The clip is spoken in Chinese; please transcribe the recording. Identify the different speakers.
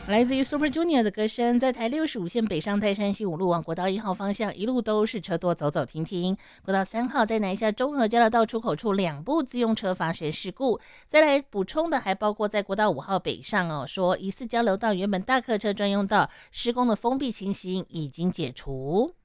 Speaker 1: 来自于 Super Junior 的歌声，在台65线北上泰山西五路往国道1号方向，一路都是车多，走走停停。国道3号在南下中和交流道出口处2部自用车发生事故。再来补充的还包括在国道5号北上说疑似交流道原本大客车专用道施工的封闭情形已经解除。